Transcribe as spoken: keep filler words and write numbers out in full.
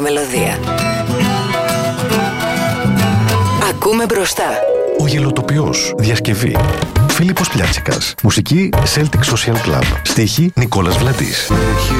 Μελωδία. Ακούμε μπροστά. Ο Γελοτοποιός. Διασκευή Φίλιππος Πλιάτσικας. Μουσική Celtic Social Club. Στίχη Νικόλας Βλαντής. Έχει